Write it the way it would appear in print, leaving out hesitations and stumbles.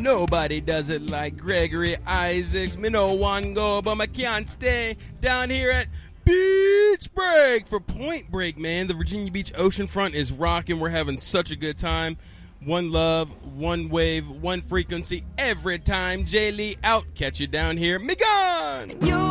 Nobody does it like Gregory Isaacs. Me no one go, but I can't stay down here at Beach Break for Point Break, man. The Virginia Beach oceanfront is rocking. We're having such a good time. One love, one wave, one frequency every time. J. Lee out. Catch you down here. Me gone!